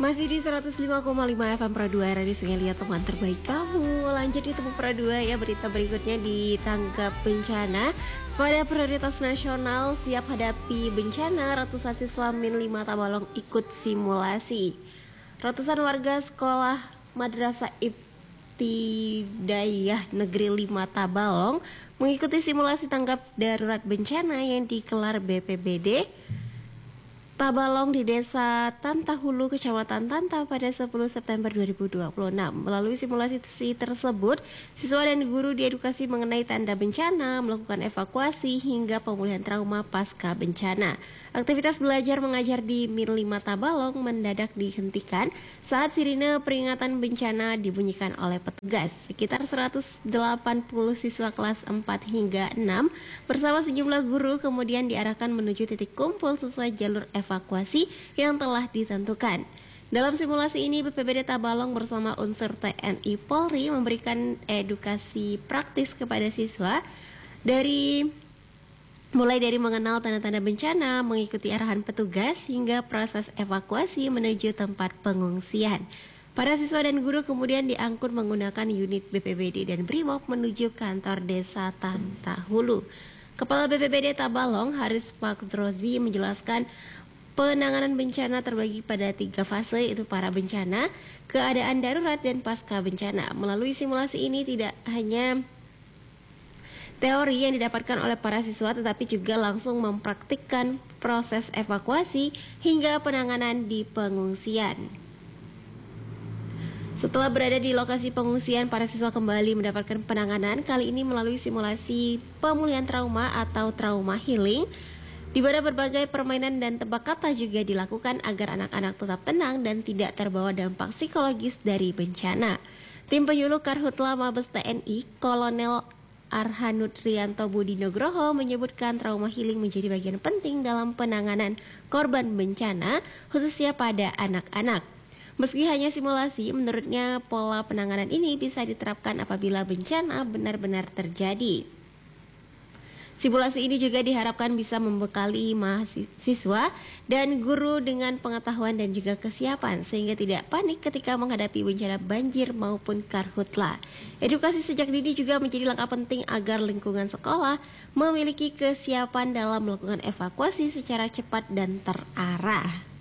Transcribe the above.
Masih di 105,5 FM Pro 2 Radio Sungai Liat, teman terbaik kamu. Lanjut di Temu Pro 2 ya, berita berikutnya di tanggap bencana. Waspada prioritas nasional siap hadapi bencana, ratusan siswa Min 5 Tabalong ikut simulasi. Ratusan warga sekolah Madrasah Ibtidaiyah Negeri 5 Tabalong mengikuti simulasi tanggap darurat bencana yang dikelar BPBD Tabalong di Desa Tantahulu, Kecamatan Tanta pada 10 September 2026. Melalui simulasi tersebut, siswa dan guru diedukasi mengenai tanda bencana, melakukan evakuasi, hingga pemulihan trauma pasca bencana. Aktivitas belajar mengajar di Min 5 Tabalong mendadak dihentikan saat sirine peringatan bencana dibunyikan oleh petugas. Sekitar 180 siswa kelas 4 hingga 6 bersama sejumlah guru kemudian diarahkan menuju titik kumpul sesuai jalur evakuasi yang telah ditentukan. Dalam simulasi ini, BPBD Tabalong bersama unsur TNI Polri memberikan edukasi praktis kepada siswa mulai dari mengenal tanda-tanda bencana, mengikuti arahan petugas, hingga proses evakuasi menuju tempat pengungsian. Para siswa dan guru kemudian diangkut menggunakan unit BPBD dan Brimob menuju kantor Desa Tantahulu. Kepala BPBD Tabalong, Haris Fakdrozi, menjelaskan penanganan bencana terbagi pada 3 fase, yaitu para bencana, keadaan darurat, dan pasca bencana. Melalui simulasi ini tidak hanya teori yang didapatkan oleh para siswa, tetapi juga langsung mempraktikkan proses evakuasi hingga penanganan di pengungsian. Setelah berada di lokasi pengungsian, para siswa kembali mendapatkan penanganan, kali ini melalui simulasi pemulihan trauma atau trauma healing, di mana berbagai permainan dan tebak kata juga dilakukan agar anak-anak tetap tenang dan tidak terbawa dampak psikologis dari bencana. Tim penyuluh Karhutla Mabes TNI, Kolonel Arhanud Rianto Budi Nugroho, menyebutkan trauma healing menjadi bagian penting dalam penanganan korban bencana, khususnya pada anak-anak. Meski hanya simulasi, menurutnya pola penanganan ini bisa diterapkan apabila bencana benar-benar terjadi. Simulasi ini juga diharapkan bisa membekali mahasiswa dan guru dengan pengetahuan dan juga kesiapan sehingga tidak panik ketika menghadapi bencana banjir maupun karhutla. Edukasi sejak dini juga menjadi langkah penting agar lingkungan sekolah memiliki kesiapan dalam melakukan evakuasi secara cepat dan terarah.